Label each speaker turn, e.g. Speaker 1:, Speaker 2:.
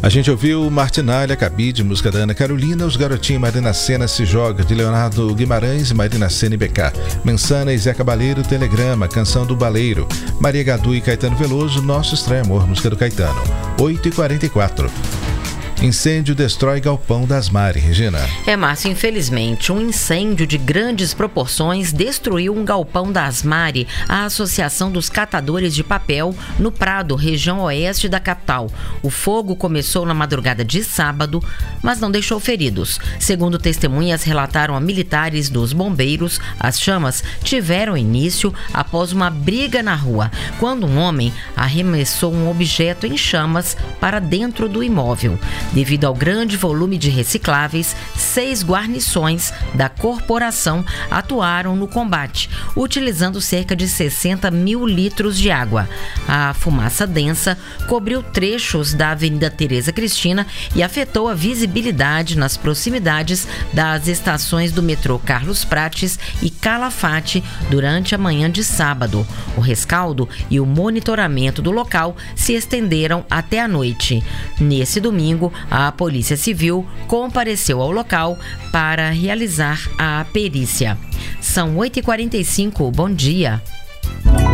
Speaker 1: A gente ouviu Martinalha, Cabide, música da Ana Carolina, Os Garotinhos, Marina Sena Se Joga, de Leonardo Guimarães e Marina Sena e BK. Mensana e Zé Cabaleiro, Telegrama, Canção do Baleiro. Maria Gadu e Caetano Veloso, Nosso Estranho Amor, música do Caetano. 8h44. Incêndio destrói galpão das Mari, Regina.
Speaker 2: Márcio, infelizmente, um incêndio de grandes proporções destruiu um galpão das Mari, a Associação dos Catadores de Papel, no Prado, região oeste da capital. O fogo começou na madrugada de sábado, mas não deixou feridos. Segundo testemunhas relataram a militares dos bombeiros, as chamas tiveram início após uma briga na rua, quando um homem arremessou um objeto em chamas para dentro do imóvel. Devido ao grande volume de recicláveis, 6 guarnições da corporação atuaram no combate, utilizando cerca de 60 mil litros de água. A fumaça densa cobriu trechos da Avenida Tereza Cristina e afetou a visibilidade nas proximidades das estações do metrô Carlos Prates e Calafate durante a manhã de sábado. O rescaldo e o monitoramento do local se estenderam até a noite. Nesse domingo, a Polícia Civil compareceu ao local para realizar a perícia. São 8h45, bom dia.